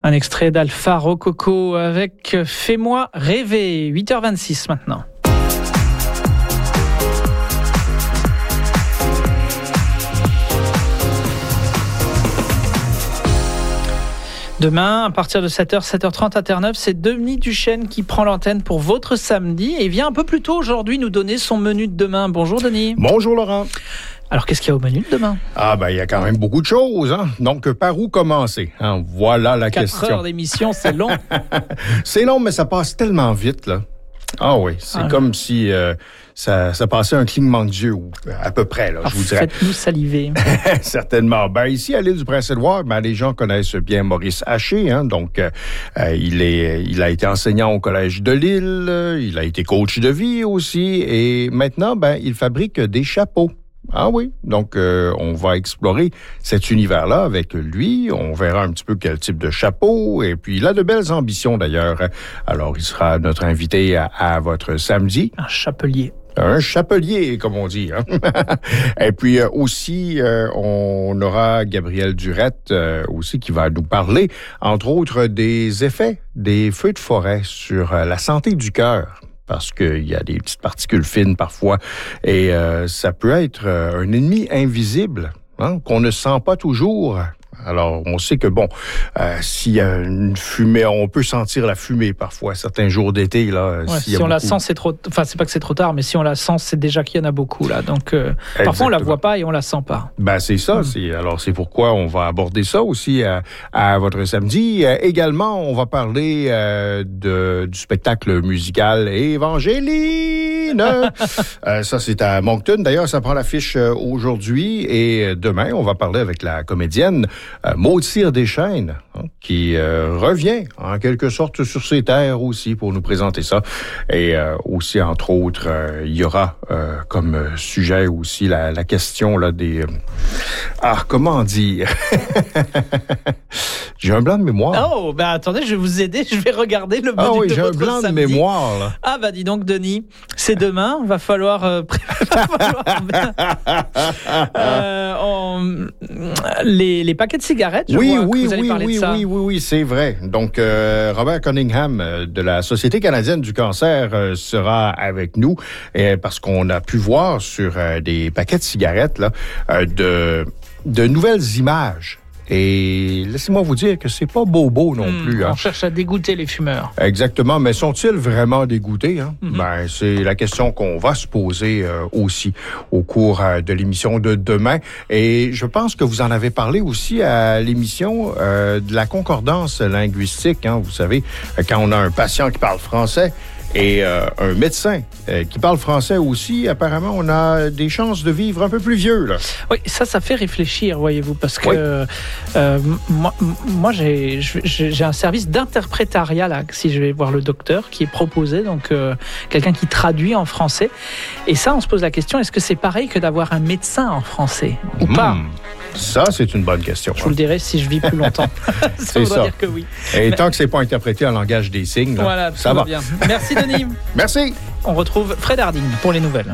Un extrait d'Alpha Rococo avec Fais-moi rêver, 8h26 maintenant. Demain, à partir de 7h, 7h30 à Terre-Neuve, c'est Denis Duchesne qui prend l'antenne pour votre samedi et vient un peu plus tôt aujourd'hui nous donner son menu de demain. Bonjour Denis. Bonjour Laurent. Alors, qu'est-ce qu'il y a au menu de demain? Il y a quand même beaucoup de choses, hein? Donc, par où commencer? Hein? Voilà la 4 question. 4 heures d'émission, c'est long. C'est long, mais ça passe tellement vite, là. Ah oui, c'est comme si ça passait un clignement de yeux, à peu près, là, je vous dirais. Faites-nous saliver. Certainement. Ici, à l'île du Prince-Édouard, les gens connaissent bien Maurice Haché, hein? Donc, il a été enseignant au Collège de l'Île, il a été coach de vie aussi, et maintenant, il fabrique des chapeaux. Ah oui, donc on va explorer cet univers-là avec lui. On verra un petit peu quel type de chapeau. Et puis, il a de belles ambitions d'ailleurs. Alors, il sera notre invité à votre samedi. Un chapelier. Un chapelier, comme on dit. Hein? Et puis aussi, on aura Gabriel Durette aussi qui va nous parler, entre autres, des effets des feux de forêt sur la santé du cœur. Parce qu'il y a des petites particules fines parfois, et ça peut être un ennemi invisible, hein, qu'on ne sent pas toujours. Alors, on sait que, s'il y a une fumée, on peut sentir la fumée parfois, certains jours d'été. Là, si on la sent, c'est trop... Enfin, c'est pas que c'est trop tard, mais si on la sent, c'est déjà qu'il y en a beaucoup, là. Donc, parfois, on la voit pas et on la sent pas. C'est ça. Alors, c'est pourquoi on va aborder ça aussi à votre samedi. Également, on va parler du spectacle musical Évangéline. Ça, c'est à Moncton. D'ailleurs, ça prend l'affiche aujourd'hui. Et demain, on va parler avec la comédienne Maude Cyr-Deschênes, qui revient en quelque sorte sur ses terres aussi pour nous présenter ça. Et aussi, entre autres, il y aura comme sujet aussi la question là, des... comment dire? J'ai un blanc de mémoire. Oh, attendez, je vais vous aider, je vais regarder le menu de j'ai votre un blanc samedi. de mémoire, là. Dis donc, Denis, c'est demain, va falloir... les paquets de cigarettes, je vois que vous allez parler de ça. Oui, c'est vrai. Donc, Robert Cunningham de la Société canadienne du cancer sera avec nous parce qu'on a pu voir sur des paquets de cigarettes là, de nouvelles images. Et laissez-moi vous dire que c'est pas bobo non plus. On cherche à dégoûter les fumeurs. Exactement, mais sont-ils vraiment dégoûtés? Hein? C'est la question qu'on va se poser aussi au cours de l'émission de demain. Et je pense que vous en avez parlé aussi à l'émission de la concordance linguistique. Hein? Vous savez, quand on a un patient qui parle français, et un médecin qui parle français aussi, apparemment, on a des chances de vivre un peu plus vieux, là. Oui, ça fait réfléchir, voyez-vous, parce que moi j'ai un service d'interprétariat, là, si je vais voir le docteur, qui est proposé, donc quelqu'un qui traduit en français. Et ça, on se pose la question, est-ce que c'est pareil que d'avoir un médecin en français ou pas? Ça, c'est une bonne question. Je vous le dirai si je vis plus longtemps. Ça voudra dire que oui. Et tant que c'est pas interprété en langage des signes, là, voilà, ça va bien. Merci Denis. Merci. On retrouve Fred Harding pour les nouvelles.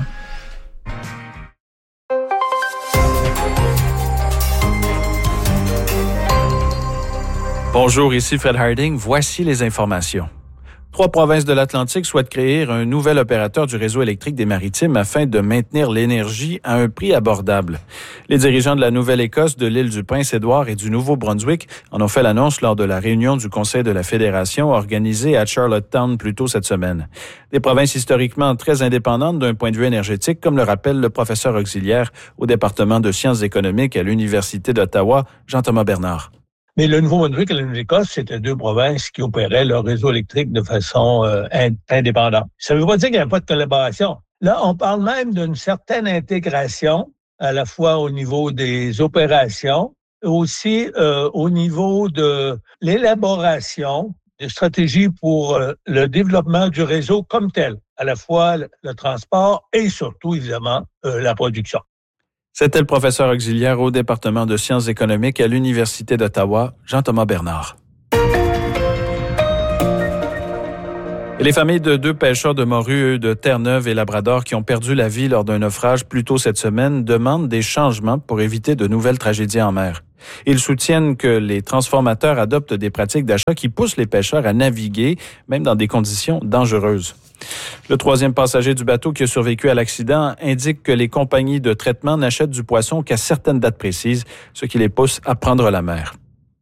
Bonjour, ici Fred Harding. Voici les informations. 3 provinces de l'Atlantique souhaitent créer un nouvel opérateur du réseau électrique des Maritimes afin de maintenir l'énergie à un prix abordable. Les dirigeants de la Nouvelle-Écosse, de l'île du Prince-Édouard et du Nouveau-Brunswick en ont fait l'annonce lors de la réunion du Conseil de la Fédération organisée à Charlottetown plus tôt cette semaine. Des provinces historiquement très indépendantes d'un point de vue énergétique, comme le rappelle le professeur auxiliaire au département de sciences économiques à l'Université d'Ottawa, Jean-Thomas Bernard. Mais le Nouveau-Brunswick et la Nouvelle-Écosse, c'était 2 provinces qui opéraient leur réseau électrique de façon indépendante. Ça ne veut pas dire qu'il n'y a pas de collaboration. Là, on parle même d'une certaine intégration, à la fois au niveau des opérations, aussi au niveau de l'élaboration de stratégies pour le développement du réseau comme tel, à la fois le transport et surtout, évidemment, la production. C'était le professeur auxiliaire au département de sciences économiques à l'Université d'Ottawa, Jean-Thomas Bernard. Et les familles de 2 pêcheurs de morues de Terre-Neuve et Labrador qui ont perdu la vie lors d'un naufrage plus tôt cette semaine demandent des changements pour éviter de nouvelles tragédies en mer. Ils soutiennent que les transformateurs adoptent des pratiques d'achat qui poussent les pêcheurs à naviguer, même dans des conditions dangereuses. Le 3e passager du bateau qui a survécu à l'accident indique que les compagnies de traitement n'achètent du poisson qu'à certaines dates précises, ce qui les pousse à prendre la mer.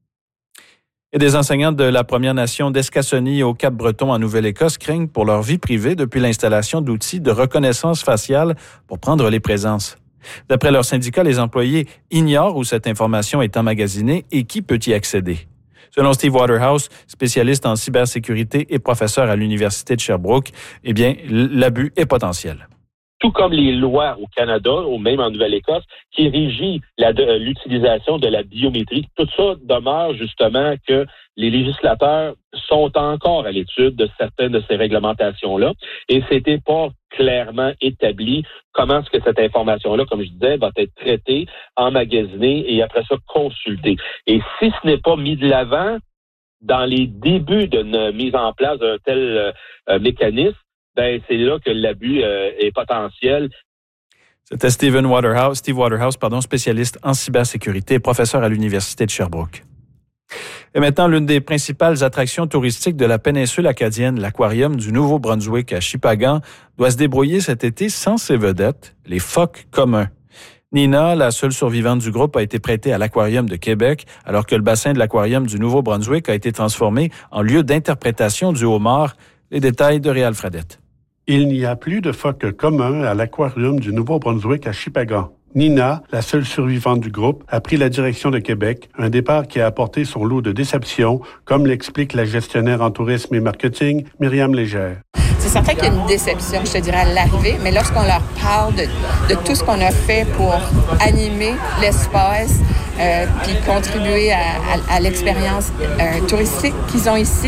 Et des enseignants de la Première Nation d'Escassonie au Cap-Breton en Nouvelle-Écosse craignent pour leur vie privée depuis l'installation d'outils de reconnaissance faciale pour prendre les présences. D'après leur syndicat, les employés ignorent où cette information est emmagasinée et qui peut y accéder. Selon Steve Waterhouse, spécialiste en cybersécurité et professeur à l'Université de Sherbrooke, eh bien, l'abus est potentiel. Tout comme les lois au Canada, ou même en Nouvelle-Écosse, qui régit l'utilisation de la biométrie. Tout ça demeure justement que les législateurs sont encore à l'étude de certaines de ces réglementations-là, et c'était pas clairement établi comment est-ce que cette information-là, comme je disais, va être traitée, emmagasinée et après ça consultée. Et si ce n'est pas mis de l'avant dans les débuts de mise en place d'un tel mécanisme, ben c'est là que l'abus est potentiel. C'était Steve Waterhouse, spécialiste en cybersécurité et professeur à l'Université de Sherbrooke. Et maintenant, l'une des principales attractions touristiques de la péninsule acadienne, l'aquarium du Nouveau-Brunswick à Shippagan, doit se débrouiller cet été sans ses vedettes, les phoques communs. Nina, la seule survivante du groupe, a été prêtée à l'aquarium de Québec, alors que le bassin de l'aquarium du Nouveau-Brunswick a été transformé en lieu d'interprétation du homard. Les détails de Réal Fradette. Il n'y a plus de phoques communs à l'aquarium du Nouveau-Brunswick à Shippagan. Nina, la seule survivante du groupe, a pris la direction de Québec, un départ qui a apporté son lot de déceptions, comme l'explique la gestionnaire en tourisme et marketing, Myriam Légère. C'est certain qu'il y a une déception, je te dirais, à l'arrivée, mais lorsqu'on leur parle de tout ce qu'on a fait pour animer l'espace, puis contribuer à l'expérience touristique qu'ils ont ici,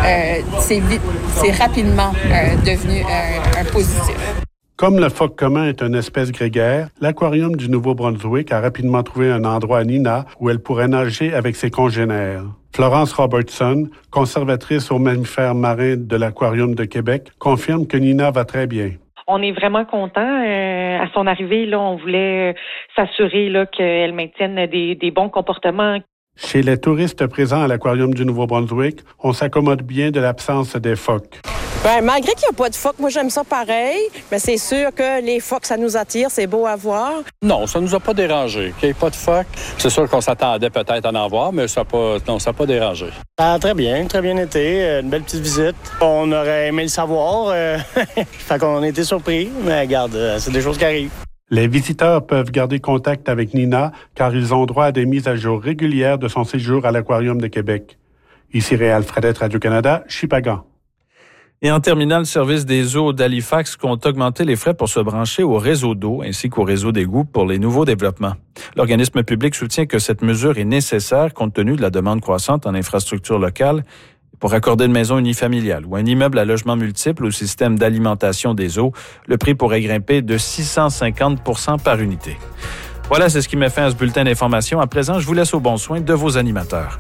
c'est rapidement devenu un positif. Comme le phoque commun est une espèce grégaire, l'aquarium du Nouveau-Brunswick a rapidement trouvé un endroit à Nina où elle pourrait nager avec ses congénères. Florence Robertson, conservatrice aux mammifères marins de l'aquarium de Québec, confirme que Nina va très bien. On est vraiment content. À son arrivée, là, on voulait s'assurer là, qu'elle maintienne des bons comportements. Chez les touristes présents à l'aquarium du Nouveau-Brunswick, on s'accommode bien de l'absence des phoques. Bien, malgré qu'il n'y a pas de phoques, moi j'aime ça pareil, mais c'est sûr que les phoques, ça nous attire, c'est beau à voir. Non, ça ne nous a pas dérangé. Qu'il n'y ait pas de phoques, c'est sûr qu'on s'attendait peut-être à en avoir, mais ça n'a pas dérangé. Très bien été, une belle petite visite. On aurait aimé le savoir, fait qu'on a été surpris, mais regarde, c'est des choses qui arrivent. Les visiteurs peuvent garder contact avec Nina car ils ont droit à des mises à jour régulières de son séjour à l'Aquarium de Québec. Ici Réal Fradette, Radio-Canada, Shippagan. Et en terminant, le service des eaux d'Halifax compte augmenter les frais pour se brancher au réseau d'eau ainsi qu'au réseau d'égouts pour les nouveaux développements. L'organisme public soutient que cette mesure est nécessaire compte tenu de la demande croissante en infrastructures locales pour accorder une maison unifamiliale ou un immeuble à logement multiple au système d'alimentation des eaux. Le prix pourrait grimper de 650 % par unité. Voilà, c'est ce qui met fin à ce bulletin d'information. À présent, je vous laisse au bon soin de vos animateurs.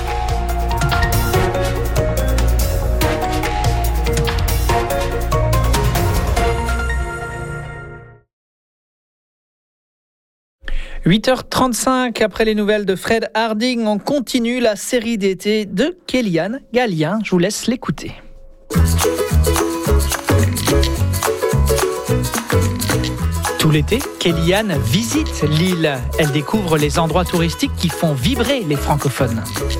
– 8h35, après les nouvelles de Fred Harding, on continue la série d'été de Kéliane Gallien. Je vous laisse l'écouter. Tout l'été, Kéliane visite l'île. Elle découvre les endroits touristiques qui font vibrer les francophones.